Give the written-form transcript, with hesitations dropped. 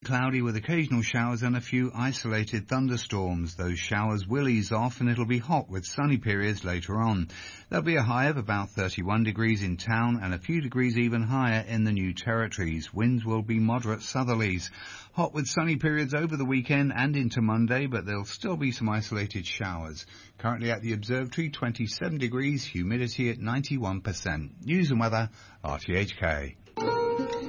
Cloudy with occasional showers and a few isolated thunderstorms. Those showers will ease off and it'll be hot with sunny periods later on. There'll be a high of about 31 degrees in town and a few degrees even higher in the New Territories. Winds will be moderate southerlies. Hot with sunny periods over the weekend and into Monday, but there'll still be some isolated showers. Currently at the observatory, 27 degrees, humidity at 91%. News and weather, RTHK.